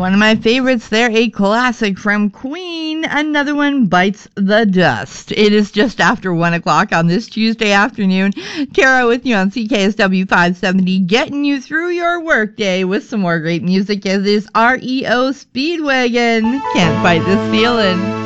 One of my favorites there, a classic from Queen. Another one, Bites the Dust. It is just after 1 o'clock on this Tuesday afternoon. Tara with you on CKSW 570, getting you through your workday with some more great music as is REO Speedwagon. Can't Fight This Feeling.